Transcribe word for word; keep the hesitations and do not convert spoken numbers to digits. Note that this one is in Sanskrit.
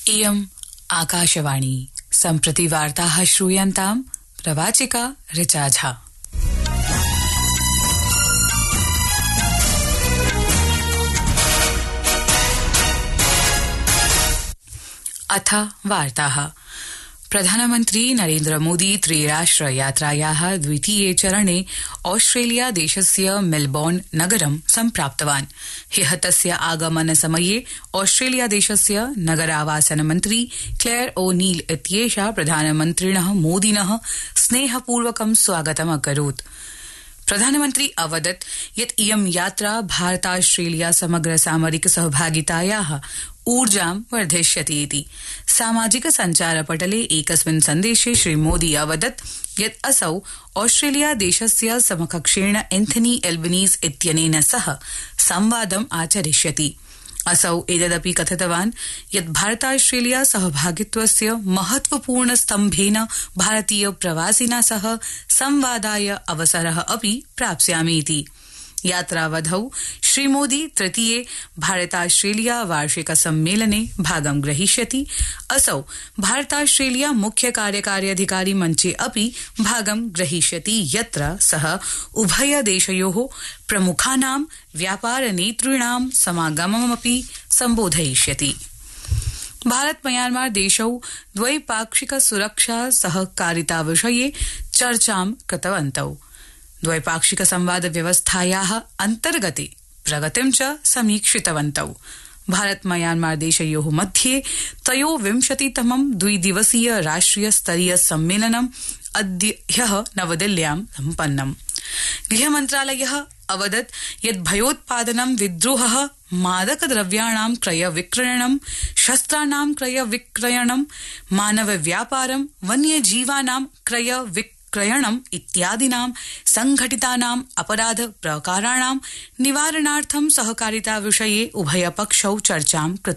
इयम् आकाशवाणी सम्प्रति वार्ताः श्रूयन्ताम् प्रवाचिका ऋचा झा। अथ वार्ताः। प्रधानमन्त्री नरेन्द्र मोदी त्रिराष्ट्र यात्रायाः द्वितीये चरणे ऑस्ट्रेलिया देशस्य मेलबोर्न नगरं सम्प्राप्तवान्। ह्यः तस्य आगमन समये ऑस्ट्रेलिया देशस्य नगरावासन मन्त्री क्लेयर ओ'नील इत्येषा प्रधानमन्त्रिणः मोदिनः स्नेहपूर्वकं स्वागतम् अकरोत्। प्रधानमन्त्री अवदत् यत् इयं यात्रा भारतास्ट्रेलिया समग्र सामरिक सहभागितायाः ऊर्जां वर्धिष्यति इति। सामाजिक सञ्चारपटले एकस्मिन् सन्देशे श्रीमोदी अवदत् यत् असौ ऑस्ट्रेलिया देशस्य समकक्षेण एन्थनी एल्बनीज इत्यनेन सह संवादम् आचरिष्यति। असौ एतदपि कथितवान् यत् भारतास्ट्रेलिया सहभागित्वस्य महत्वपूर्ण स्तम्भेन भारतीय प्रवासिना सह संवादाय अवसरः अपि प्राप्स्यामीति। यात्रावधौ श्रीमोदी तृतीये भारतास्ट्रेलिया वार्षिक सम्मेलने भागं ग्रहीष्यति। असौ भारतास्ट्रेलिया मुख्य कार्यकारी अधिकारी मञ्चे अपि भागं ग्रहीष्यति, यत्र सः उभय देशयोः प्रमुखानां व्यापार नेतॄणां समागममपि सम्बोधयिष्यति। भारत म्यांमार देशौ द्वैपाक्षिक सुरक्षा सहकारिता विषये चर्चां कृतवन्तौ। द्वैपाक्षिक संवाद व्यवस्थायाः अन्तर्गते प्रगतिं च समीक्षितवन्तौ। भारत म्यांमार देशयोः मध्ये त्रयोविंशतितमं द्विदिवसीय राष्ट्रिय स्तरीय सम्मेलनं अद्य ह्यः नवदिल्ल्यां सम्पन्नम्। गृहमन्त्रालयः अवदत् यत् भयोत्पादनं, विद्रोहः, मादकद्रव्याणां क्रय विक्रयणं, शस्त्राणां क्रय विक्रयणं, मानव व्यापारं, वन्यजीवानां क्रय विक्रयणं क्रयणम् इत्यादीनां संघटितानाम् अपराध प्रकाराणां निवारणार्थं सहकारिता विषये उभयपक्षौ चर्चां कृतवन्तौ।